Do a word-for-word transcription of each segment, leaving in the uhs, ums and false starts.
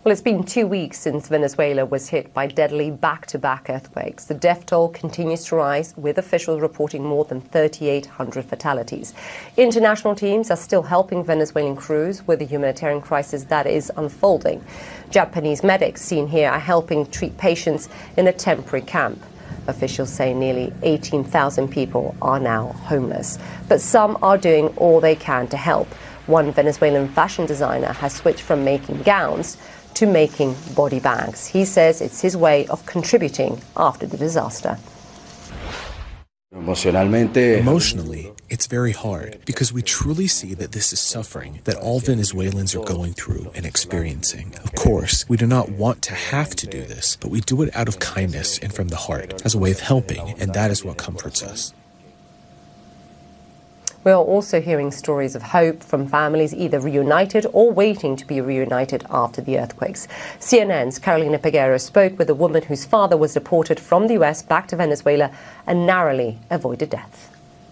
Well, it's been two weeks since Venezuela was hit by deadly back-to-back earthquakes. The death toll continues to rise, with officials reporting more than thirty-eight hundred fatalities. International teams are still helping Venezuelan crews with the humanitarian crisis that is unfolding. Japanese medics seen here are helping treat patients in a temporary camp. Officials say nearly eighteen thousand people are now homeless, but some are doing all they can to help. One Venezuelan fashion designer has switched from making gowns to making body bags. He says it's his way of contributing after the disaster. Emotionally, it's very hard because we truly see that this is suffering that all Venezuelans are going through and experiencing. Of course, we do not want to have to do this, but we do it out of kindness and from the heart as a way of helping, and that is what comforts us. We are also hearing stories of hope from families either reunited or waiting to be reunited after the earthquakes. C N N's Carolina Peguero spoke with a woman whose father was deported from the U S back to Venezuela and narrowly avoided death.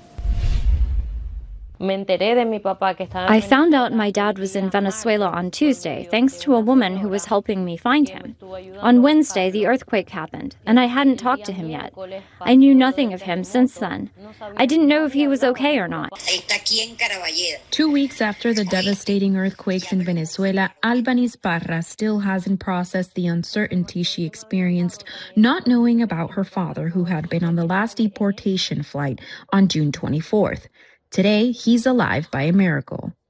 I found out my dad was in Venezuela on Tuesday, thanks to a woman who was helping me find him. On Wednesday, the earthquake happened, and I hadn't talked to him yet. I knew nothing of him since then. I didn't know if he was okay or not. Two weeks after the devastating earthquakes in Venezuela, Albaniz Parra still hasn't processed the uncertainty she experienced, not knowing about her father, who had been on the last deportation flight on June twenty-fourth. Today, he's alive by a miracle.